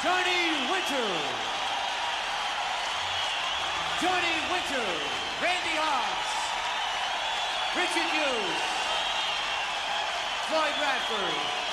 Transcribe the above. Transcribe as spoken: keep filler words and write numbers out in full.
Johnny Winter. Johnny Winter. Randy Hobbs. Richard Hughes. Floyd Radford.